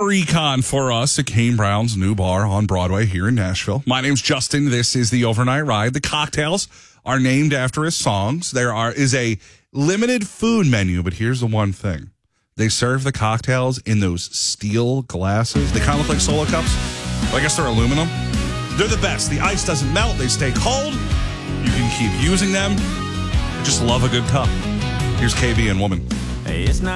pre-con for us at Kane Brown's new bar on Broadway here in Nashville. My name's Justin. This is the Overnight Ride. The cocktails are named after his songs. Is a limited food menu, but here's the one thing. They serve the cocktails in those steel glasses. They kind of look like Solo cups. But I guess they're aluminum. They're the best. The ice doesn't melt. They stay cold. You can keep using them. I just love a good cup. Here's KB and Woman. It's not